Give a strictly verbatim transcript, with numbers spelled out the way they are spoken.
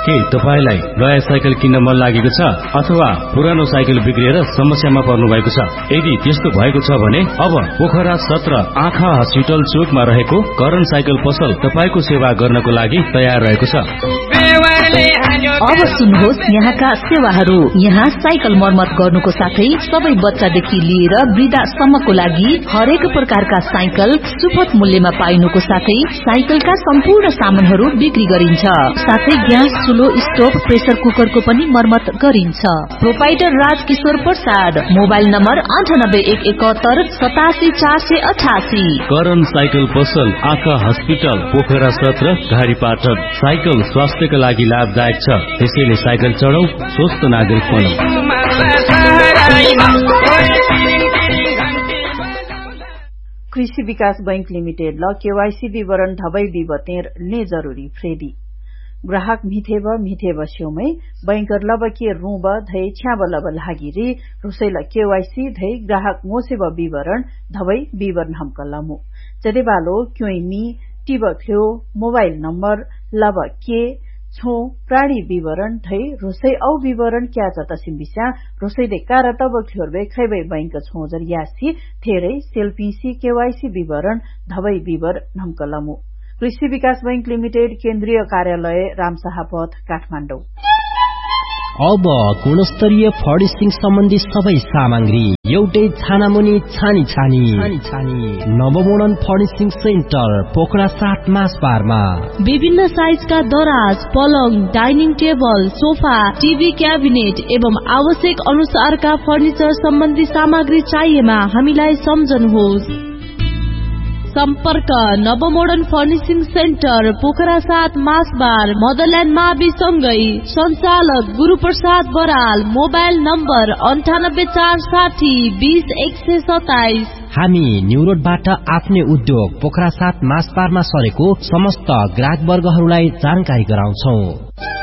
के तपाईलाई नयाँ साइकल किन्न मन लागेको छ अथवा पुरानो साइकल बिग्रिएर समस्यामा पर्नु भएको छ? यदि त्यस्तो भएको छ भने अब पोखरा सत्र आँखा हस्पिटल चोकमा रहेको करण साइकल पसल तपाईको सेवा गर्नको लागि तयार रहेको छ। अब सुन्नुहोस् यहाँका सेवाहरू। यहाँ साइकल मर्मत गर्नुको साथै सबै बच्चादेखि लिएर वृद्धासम्मको लागि हरेक प्रकारका साइकल सुपथ मूल्यमा पाइनुको साथै साइकलका सम्पूर्ण सामानहरू बिक्री गरिन्छ। साथै ग्यास चुलो स्टोभ प्रेसर कुकरको पनि मर्मत गरिन्छ। Proprietor Rajkishore Prasad. Mobile number अन्ठानब्बे एक एकहत्तर सतासी चार सय अठासी। करण साइकल पसल आँखा हस्पिटल पोखरा सत्र घारी पाठक। साइकल स्वास्थ्यका लागि लाभदायक छ, त्यसैले साइकल चढाउ, स्वस्थ नागरिक बनौं। कृषि विकास बैंक लिमिटेड ल केवाईसी विवरण धबै विवतेर ने जरूरी फ्रेदी ग्राहक मिथेब मिथेब स्योमै बैंकर लब के रूब धै छ्याब लब लागिरी रुसैल केवाईसी धै ग्राहक मोसेब विवरण धबै विवरण हमकलमु जदेबालो क्योइनी टिब ख्यो मोबाइल नम्बर लब के छो प्राणी विवरण धै रुसै औ विवरण क्या जतसिम बिस्या रुसै दे कार तब ख्योरबे खैबै बैंक छोजर यासी थेरै सेल्फीसी केवाईसी विवरण धबै विवरण हमकलमु। कृषि विकास बैंक लिमिटेड केन्द्रीय कार्यालय रामशाह पथ काठमाडौँ। अब गुणस्तरीय फर्निशिङ सम्बन्धी सबै सामग्री एउटै छानामुनि छानी छानी छानी छानी नवमोडर्न फर्निशिङ सेन्टर पोखरा सात मासबारमा विभिन्न साइजका दराज, पलङ, dining table, sofa, TV cabinet एवं आवश्यक अनुसारका फर्निचर सम्बन्धी सामग्री चाहिएमा हामीलाई सम्झनुहोस्। सम्पर्क नवमोडर्न फर्निशिङ सेन्टर पोखरा सात मासबार मदरल्यान्ड मावि सँगै सञ्चालक गुरुप्रसाद बराल। मोबाइल नम्बर अन्ठानब्बे चार साठी बीस एक सय सताइस। हामी न्यू रोडबाट आफ्नै उद्योग पोखरा सात मासबारमा सरेको समस्त ग्राहक वर्गहरूलाई जानकारी गराउँछौ।